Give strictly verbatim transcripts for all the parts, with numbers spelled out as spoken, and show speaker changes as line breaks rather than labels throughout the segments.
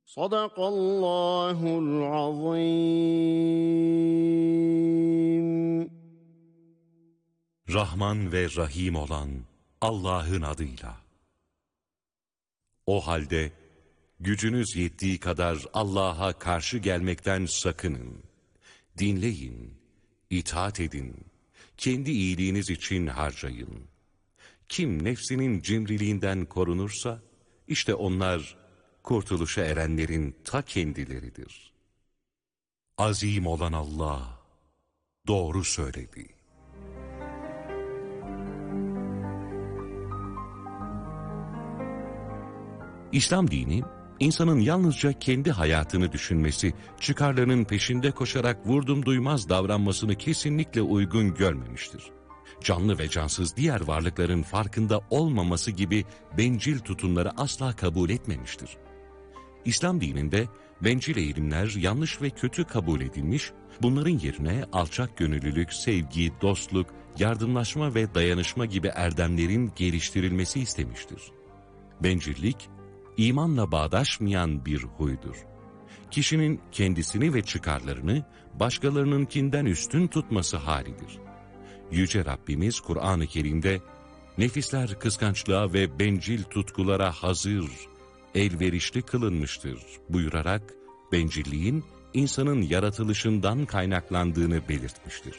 Sadakallahul azim.
Rahman ve Rahim olan Allah'ın adıyla. O halde gücünüz yettiği kadar Allah'a karşı gelmekten sakının. Dinleyin, itaat edin, kendi iyiliğiniz için harcayın. Kim nefsinin cimriliğinden korunursa, işte onlar kurtuluşa erenlerin ta kendileridir. Azim olan Allah doğru söyledi. İslam dini, insanın yalnızca kendi hayatını düşünmesi, çıkarlarının peşinde koşarak vurdum duymaz davranmasını kesinlikle uygun görmemiştir. Canlı ve cansız diğer varlıkların farkında olmaması gibi bencil tutumları asla kabul etmemiştir. İslam dininde bencil eğilimler yanlış ve kötü kabul edilmiş, bunların yerine alçak gönüllülük, sevgi, dostluk, yardımlaşma ve dayanışma gibi erdemlerin geliştirilmesi istemiştir. Bencillik, imanla bağdaşmayan bir huydur. Kişinin kendisini ve çıkarlarını başkalarınınkinden üstün tutması halidir. Yüce Rabbimiz Kur'an-ı Kerim'de, nefisler kıskançlığa ve bencil tutkulara hazır, elverişli kılınmıştır buyurarak, bencilliğin insanın yaratılışından kaynaklandığını belirtmiştir.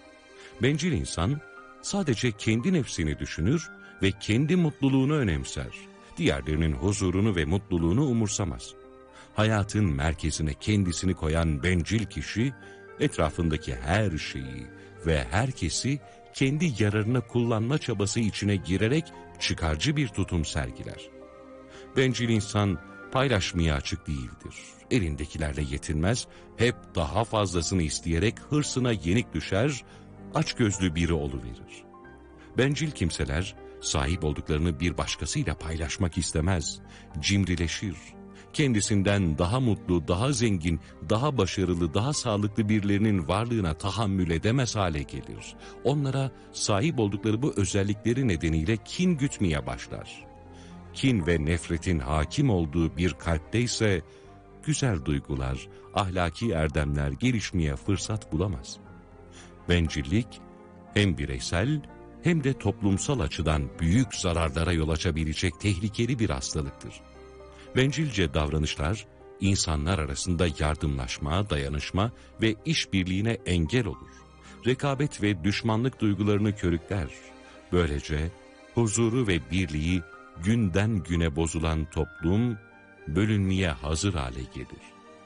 Bencil insan, sadece kendi nefsini düşünür ve kendi mutluluğunu önemser. Diğerlerinin huzurunu ve mutluluğunu umursamaz. Hayatın merkezine kendisini koyan bencil kişi, etrafındaki her şeyi ve herkesi kendi yararına kullanma çabası içine girerek çıkarcı bir tutum sergiler. Bencil insan paylaşmaya açık değildir. Elindekilerle yetinmez, hep daha fazlasını isteyerek hırsına yenik düşer, açgözlü biri oluverir. Bencil kimseler, sahip olduklarını bir başkasıyla paylaşmak istemez, cimrileşir. Kendisinden daha mutlu, daha zengin, daha başarılı, daha sağlıklı birilerinin varlığına tahammül edemez hale gelir. Onlara sahip oldukları bu özellikleri nedeniyle kin gütmeye başlar. Kin ve nefretin hakim olduğu bir kalpte ise güzel duygular, ahlaki erdemler gelişmeye fırsat bulamaz. Bencillik hem bireysel hem de toplumsal açıdan büyük zararlara yol açabilecek tehlikeli bir hastalıktır. Bencilce davranışlar, insanlar arasında yardımlaşma, dayanışma ve işbirliğine engel olur. Rekabet ve düşmanlık duygularını körükler. Böylece huzuru ve birliği günden güne bozulan toplum, bölünmeye hazır hale gelir.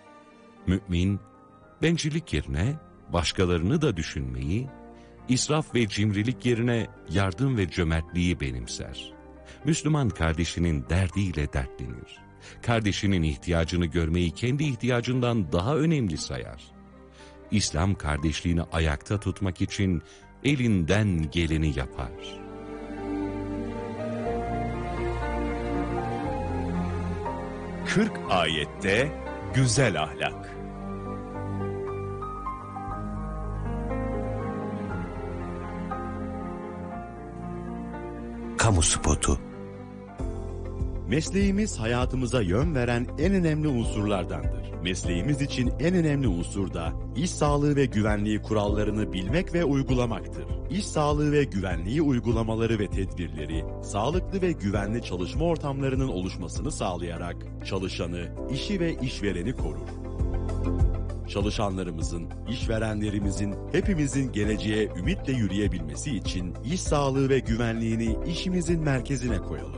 Mümin, bencillik yerine başkalarını da düşünmeyi, İsraf ve cimrilik yerine yardım ve cömertliği benimser. Müslüman kardeşinin derdiyle dertlenir. Kardeşinin ihtiyacını görmeyi kendi ihtiyacından daha önemli sayar. İslam kardeşliğini ayakta tutmak için elinden geleni yapar.
kırk ayette güzel ahlak.
Kamu spotu.
Mesleğimiz hayatımıza yön veren en önemli unsurlardandır. Mesleğimiz için en önemli unsur da iş sağlığı ve güvenliği kurallarını bilmek ve uygulamaktır. İş sağlığı ve güvenliği uygulamaları ve tedbirleri, sağlıklı ve güvenli çalışma ortamlarının oluşmasını sağlayarak çalışanı, işi ve işvereni korur. Çalışanlarımızın, işverenlerimizin, hepimizin geleceğe ümitle yürüyebilmesi için iş sağlığı ve güvenliğini işimizin merkezine koyalım.